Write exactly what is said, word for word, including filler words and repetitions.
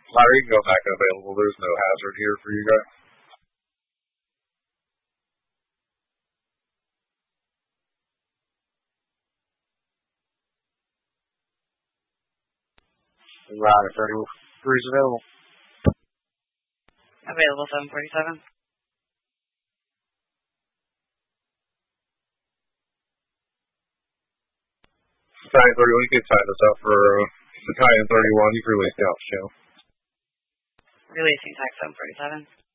Larry, you can go back available. There's no hazard here for you guys. Rider thirty-three is available. Available seven forty-seven. Battalion thirty-one, you can tie this up for uh, Battalion thirty-one. You've released the Alpha channel. Releasing tax seven forty-seven.